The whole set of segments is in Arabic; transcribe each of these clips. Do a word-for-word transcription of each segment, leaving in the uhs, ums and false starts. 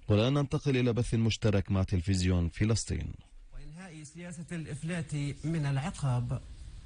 والآن ننتقل إلى بث مشترك مع تلفزيون فلسطين. وإنهاء سياسة الإفلات من العقاب.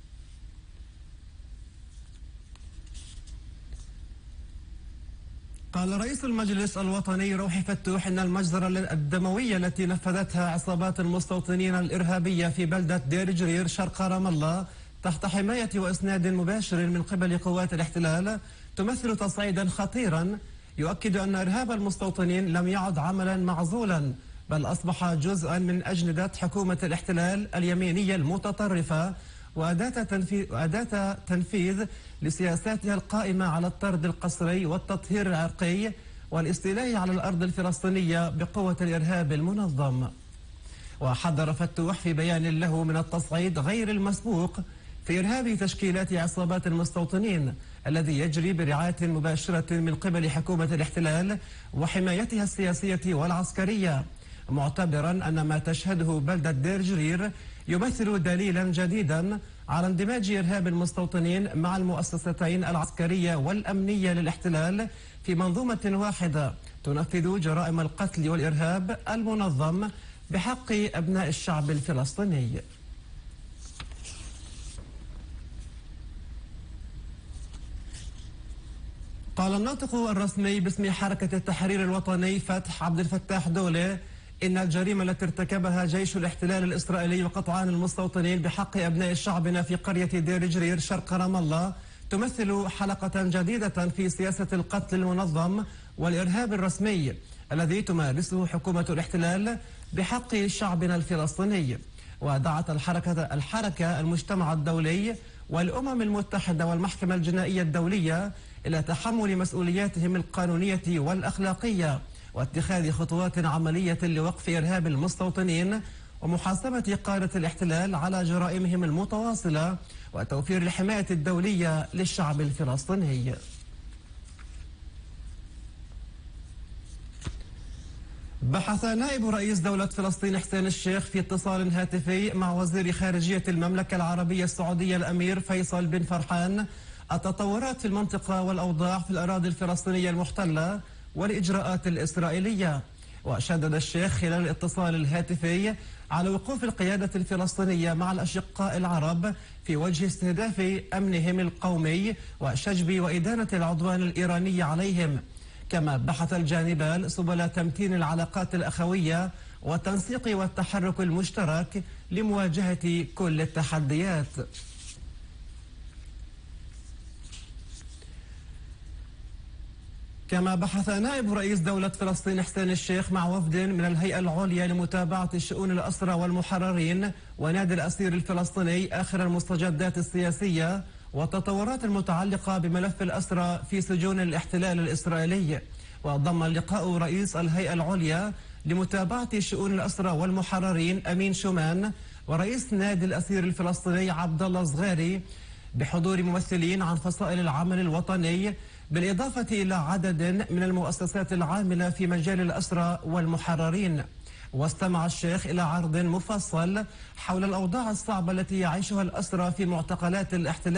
قال رئيس المجلس الوطني روحي فتوح إن المجزرة الدموية التي نفذتها عصابات المستوطنين الإرهابية في بلدة دير جرير شرق رام الله تحت حماية وإسناد مباشر من قبل قوات الاحتلال تمثل تصعيدا خطيرا يؤكد أن إرهاب المستوطنين لم يعد عملا معزولا، بل أصبح جزءا من أجندة حكومة الاحتلال اليمينية المتطرفة وأداة تنفيذ, وأداة تنفيذ لسياساتها القائمة على الطرد القسري والتطهير العرقي والاستيلاء على الأرض الفلسطينية بقوة الإرهاب المنظم. وحذر فتوح في بيان له من التصعيد غير المسبوق في إرهاب تشكيلات عصابات المستوطنين الذي يجري برعاية مباشرة من قبل حكومة الاحتلال وحمايتها السياسية والعسكرية، معتبرا أن ما تشهده بلدة دير جرير يمثل دليلا جديدا على اندماج إرهاب المستوطنين مع المؤسستين العسكرية والأمنية للاحتلال في منظومة واحدة تنفذ جرائم القتل والإرهاب المنظم بحق أبناء الشعب الفلسطيني. قال الناطق الرسمي باسم حركة التحرير الوطني فتح عبد الفتاح دولة إن الجريمة التي ارتكبها جيش الاحتلال الإسرائيلي وقطعان المستوطنين بحق أبناء شعبنا في قرية دير جرير شرق رام الله تمثل حلقة جديدة في سياسة القتل المنظم والإرهاب الرسمي الذي تمارسه حكومة الاحتلال بحق شعبنا الفلسطيني. ودعت الحركة الحركة المجتمع الدولي والأمم المتحدة والمحكمة الجنائية الدولية إلى تحمل مسؤولياتهم القانونية والأخلاقية واتخاذ خطوات عملية لوقف إرهاب المستوطنين ومحاسبة قادة الاحتلال على جرائمهم المتواصلة وتوفير الحماية الدولية للشعب الفلسطيني. بحث نائب رئيس دولة فلسطين حسين الشيخ في اتصال هاتفي مع وزير خارجية المملكة العربية السعودية الأمير فيصل بن فرحان التطورات في المنطقة والأوضاع في الأراضي الفلسطينية المحتلة والإجراءات الإسرائيلية. وشدد الشيخ خلال الاتصال الهاتفي على وقوف القيادة الفلسطينية مع الأشقاء العرب في وجه استهداف أمنهم القومي وشجب وإدانة العدوان الإيراني عليهم. كما بحث الجانبان سبل تمتين العلاقات الأخوية والتنسيق والتحرك المشترك لمواجهة كل التحديات. كما بحث نائب رئيس دولة فلسطين حسين الشيخ مع وفد من الهيئة العليا لمتابعة شؤون الأسرى والمحررين ونادي الأسير الفلسطيني آخر المستجدات السياسية والتطورات المتعلقة بملف الأسرى في سجون الاحتلال الإسرائيلي. وضم اللقاء رئيس الهيئة العليا لمتابعة شؤون الأسرى والمحررين أمين شومان ورئيس نادي الأسير الفلسطيني عبد الله صغيري بحضور ممثلين عن فصائل العمل الوطني، بالإضافة إلى عدد من المؤسسات العاملة في مجال الأسرى والمحررين. واستمع الشيخ إلى عرض مفصل حول الأوضاع الصعبة التي يعيشها الأسرى في معتقلات الاحتلال